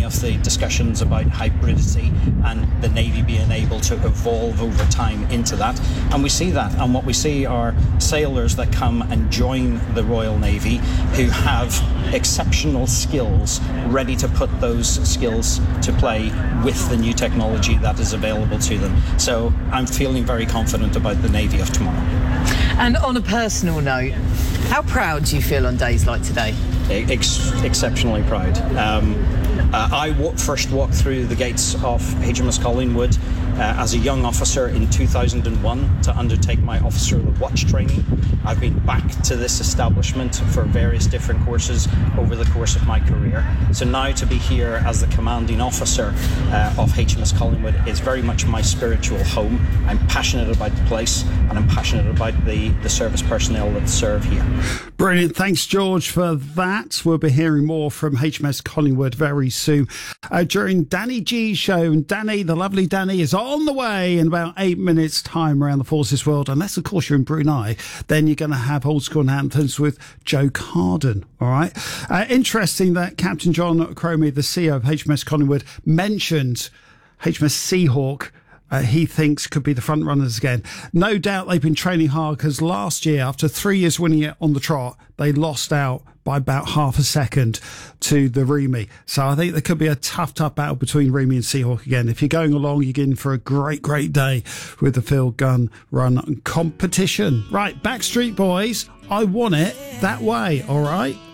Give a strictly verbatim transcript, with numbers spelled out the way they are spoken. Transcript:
of the discussions about hybridity and the Navy being able to evolve over time into that. And we see that. And what we see are sailors that come and join the Royal Navy who have exceptional skills, ready to put those skills to play with the new technology that is available to them. So I'm feeling very confident about the Navy of tomorrow. And on a personal note, how proud do you feel on days like today? Ex- exceptionally proud. Um, uh, I w- first walked through the gates of H M S Collingwood uh, as a young officer in two thousand one to undertake my Officer of the Watch training. I've been back to this establishment for various different courses over the course of my career. So now to be here as the commanding officer uh, of H M S Collingwood is very much my spiritual home. I'm passionate about the place and I'm passionate about the, the service personnel that serve here. Brilliant. Thanks, George, for that. We'll be hearing more from H M S Collingwood very soon uh, during Danny G's show. And Danny, the lovely Danny, is on the way in about eight minutes' time around the Forces World. Unless, of course, you're in Brunei, then you're going to have Old School Anthems with Joe Carden. All right. Uh, interesting that Captain John Cromie, the C E O of H M S Collingwood, mentioned H M S Seahawk. Uh, he thinks could be the front runners again. No doubt they've been training hard because last year, after three years winning it on the trot, they lost out by about half a second to the Remy. So I think there could be a tough, tough battle between Remy and Seahawk again. If you're going along, you're in for a great, great day with the field gun run competition. Right, Backstreet Boys, I Want It That Way, all right?